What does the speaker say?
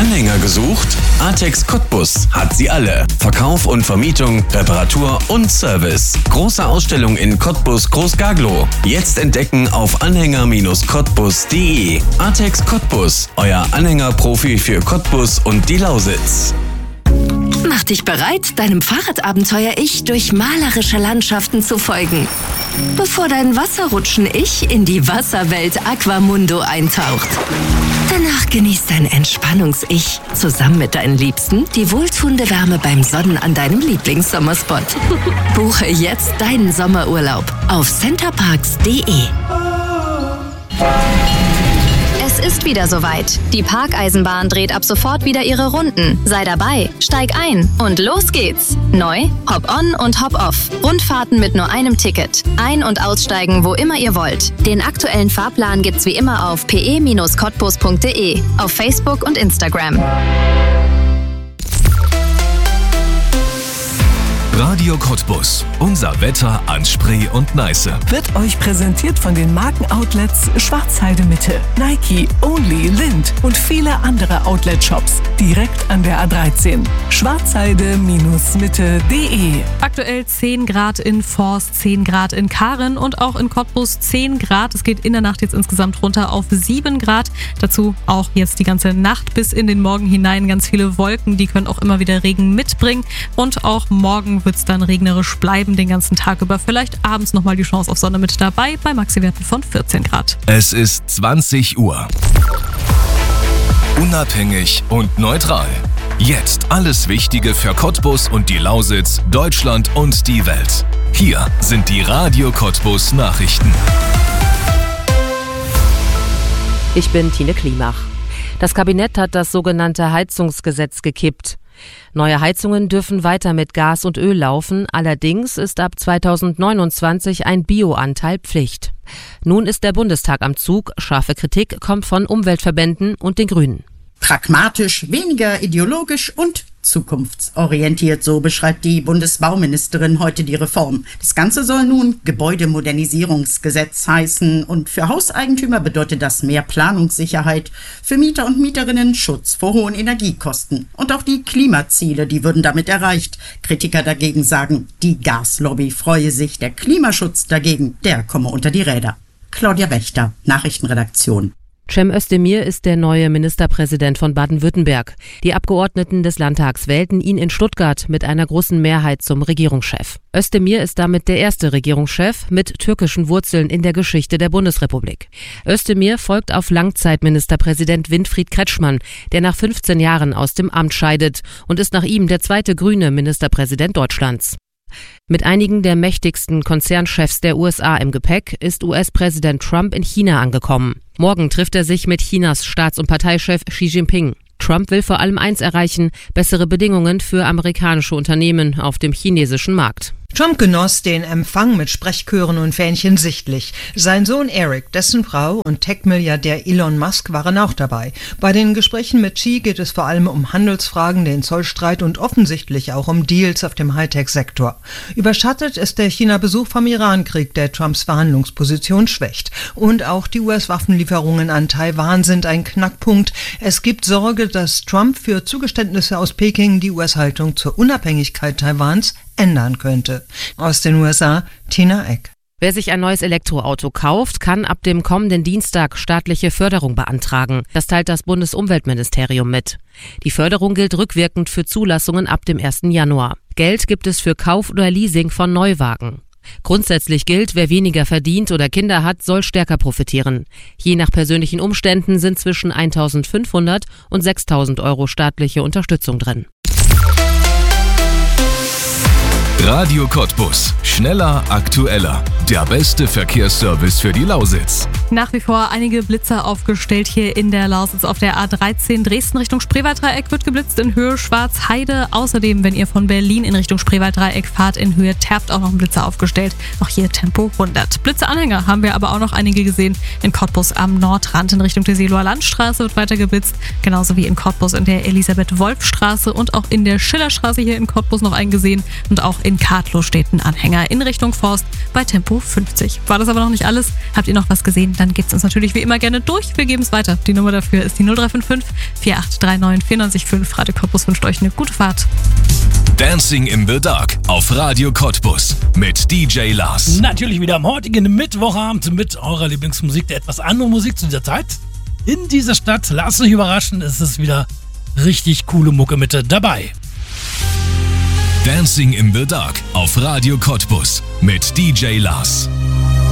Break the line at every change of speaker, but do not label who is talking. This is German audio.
Anhänger gesucht? Artex Cottbus hat sie alle. Verkauf und Vermietung, Reparatur und Service. Große Ausstellung in Cottbus Groß-Gaglow. Jetzt entdecken auf anhänger-cottbus.de. Artex Cottbus, euer Anhängerprofi für Cottbus und die Lausitz.
Mach dich bereit, deinem Fahrradabenteuer-Ich durch malerische Landschaften zu folgen. Bevor dein Wasserrutschen-Ich in die Wasserwelt Aquamundo eintaucht. Danach genießt dein Entspannungs-Ich zusammen mit deinen Liebsten die wohltuende Wärme beim Sonnen an deinem Lieblingssommerspot. Buche jetzt deinen Sommerurlaub auf centerparks.de.
Es ist wieder soweit. Die Parkeisenbahn dreht ab sofort wieder ihre Runden. Sei dabei, steig ein und los geht's. Neu, Hop-on und Hop-off. Rundfahrten mit nur einem Ticket. Ein- und aussteigen, wo immer ihr wollt. Den aktuellen Fahrplan gibt's wie immer auf pe-cottbus.de, auf Facebook und Instagram.
Radio Cottbus. Unser Wetter an Spree und Neiße.
Wird euch präsentiert von den Markenoutlets Schwarzheide Mitte, Nike, Only, Lind und viele andere Outlet-Shops direkt an der A13. Schwarzheide-mitte.de.
Aktuell 10 Grad in Forst, 10 Grad in Karen und auch in Cottbus 10 Grad. Es geht in der Nacht jetzt insgesamt runter auf 7 Grad. Dazu auch jetzt die ganze Nacht bis in den Morgen hinein ganz viele Wolken. Die können auch immer wieder Regen mitbringen. Und auch morgen wird es dann regnerisch bleiben den ganzen Tag über. Vielleicht abends nochmal die Chance auf Sonne mit dabei bei Maxiwerten von 14 Grad.
Es ist 20 Uhr. Unabhängig und neutral. Jetzt alles Wichtige für Cottbus und die Lausitz, Deutschland und die Welt. Hier sind die Radio Cottbus Nachrichten.
Ich bin Tine Klimach. Das Kabinett hat das sogenannte Heizungsgesetz gekippt. Neue Heizungen dürfen weiter mit Gas und Öl laufen, allerdings ist ab 2029 ein Bioanteil Pflicht. Nun ist der Bundestag am Zug, scharfe Kritik kommt von Umweltverbänden und den Grünen.
Pragmatisch, weniger ideologisch und zukunftsorientiert, so beschreibt die Bundesbauministerin heute die Reform. Das Ganze soll nun Gebäudemodernisierungsgesetz heißen und für Hauseigentümer bedeutet das mehr Planungssicherheit, für Mieter und Mieterinnen Schutz vor hohen Energiekosten. Und auch die Klimaziele, die würden damit erreicht. Kritiker dagegen sagen, die Gaslobby freue sich, der Klimaschutz dagegen, der komme unter die Räder. Claudia Wächter, Nachrichtenredaktion.
Cem Özdemir ist der neue Ministerpräsident von Baden-Württemberg. Die Abgeordneten des Landtags wählten ihn in Stuttgart mit einer großen Mehrheit zum Regierungschef. Özdemir ist damit der erste Regierungschef mit türkischen Wurzeln in der Geschichte der Bundesrepublik. Özdemir folgt auf Langzeitministerpräsident Winfried Kretschmann, der nach 15 Jahren aus dem Amt scheidet und ist nach ihm der zweite grüne Ministerpräsident Deutschlands. Mit einigen der mächtigsten Konzernchefs der USA im Gepäck ist US-Präsident Trump in China angekommen. Morgen trifft er sich mit Chinas Staats- und Parteichef Xi Jinping. Trump will vor allem eins erreichen: bessere Bedingungen für amerikanische Unternehmen auf dem chinesischen Markt.
Trump genoss den Empfang mit Sprechchören und Fähnchen sichtlich. Sein Sohn Eric, dessen Frau und Tech-Milliardär Elon Musk waren auch dabei. Bei den Gesprächen mit Xi geht es vor allem um Handelsfragen, den Zollstreit und offensichtlich auch um Deals auf dem Hightech-Sektor. Überschattet ist der China-Besuch vom Irankrieg, der Trumps Verhandlungsposition schwächt. Und auch die US-Waffenlieferungen an Taiwan sind ein Knackpunkt. Es gibt Sorge, dass Trump für Zugeständnisse aus Peking die US-Haltung zur Unabhängigkeit Taiwans ändern könnte. Aus den USA, Tina Eck.
Wer sich ein neues Elektroauto kauft, kann ab dem kommenden Dienstag staatliche Förderung beantragen. Das teilt das Bundesumweltministerium mit. Die Förderung gilt rückwirkend für Zulassungen ab dem 1. Januar. Geld gibt es für Kauf oder Leasing von Neuwagen. Grundsätzlich gilt, wer weniger verdient oder Kinder hat, soll stärker profitieren. Je nach persönlichen Umständen sind zwischen 1.500 und 6.000 Euro staatliche Unterstützung drin.
Radio Cottbus. Schneller, aktueller. Der beste Verkehrsservice für die Lausitz.
Nach wie vor einige Blitzer aufgestellt hier in der Lausitz auf der A13 Dresden Richtung Spreewald-Dreieck wird geblitzt in Höhe Schwarzheide. Außerdem, wenn ihr von Berlin in Richtung Spreewald-Dreieck fahrt, in Höhe Terpt auch noch ein Blitzer aufgestellt. Auch hier Tempo 100. Blitzeranhänger haben wir aber auch noch einige gesehen. In Cottbus am Nordrand in Richtung der Seeloer Landstraße wird weiter geblitzt. Genauso wie in Cottbus in der Elisabeth-Wolf-Straße und auch in der Schillerstraße hier in Cottbus noch einen gesehen. Und auch in in Kartlow steht ein Anhänger in Richtung Forst bei Tempo 50. War das aber noch nicht alles? Habt ihr noch was gesehen? Dann gebt es uns natürlich wie immer gerne durch. Wir geben es weiter. Die Nummer dafür ist die 0355 4839 945. Radio Cottbus wünscht euch eine gute Fahrt.
Dancing in the Dark auf Radio Cottbus mit DJ Lars.
Natürlich wieder am heutigen Mittwochabend mit eurer Lieblingsmusik, der etwas anderen Musik zu dieser Zeit. In dieser Stadt, lasst euch überraschen, es ist wieder richtig coole Mucke mit dabei.
Dancing in the Dark auf Radio Cottbus mit DJ Lars.